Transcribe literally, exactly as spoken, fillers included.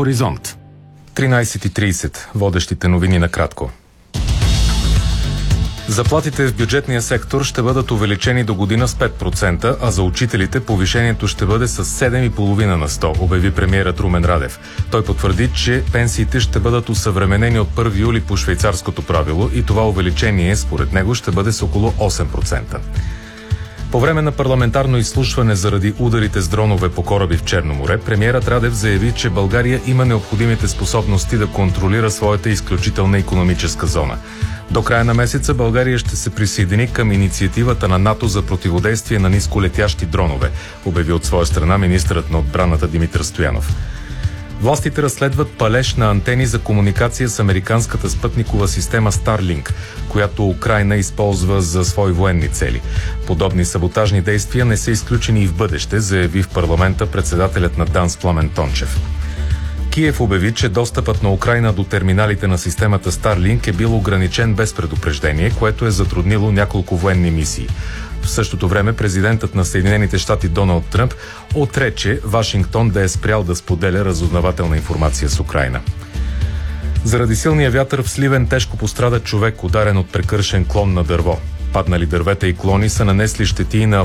Хоризонт. тринайсет и трийсет. Водещите новини накратко. Заплатите в бюджетния сектор ще бъдат увеличени до година с пет процента, а за учителите повишението ще бъде с седем цяло и пет на сто, обяви премиерът Румен Радев. Той потвърди, че пенсиите ще бъдат осъвременени от първи юли по швейцарското правило и това увеличение според него ще бъде с около осем процента. По време на парламентарно изслушване заради ударите с дронове по кораби в Черно море, премиерът Радев заяви, че България има необходимите способности да контролира своята изключителна икономическа зона. До края на месеца България ще се присъедини към инициативата на НАТО за противодействие на нисколетящи дронове, обяви от своя страна министърът на отбраната Димитър Стоянов. Властите разследват палеж на антени за комуникация с американската спътникова система Starlink, която Украйна използва за свои военни цели. Подобни саботажни действия не са изключени и в бъдеще, заяви в парламента председателят на ДАНС Пламен Тончев. Киев обяви, че достъпът на Украйна до терминалите на системата Starlink е бил ограничен без предупреждение, което е затруднило няколко военни мисии. В същото време президентът на Съединените щати Доналд Тръмп отрече Вашингтон да е спрял да споделя разузнавателна информация с Украйна. Заради силния вятър в Сливен тежко пострада човек, ударен от прекършен клон на дърво. Паднали дървета и клони са нанесли щети на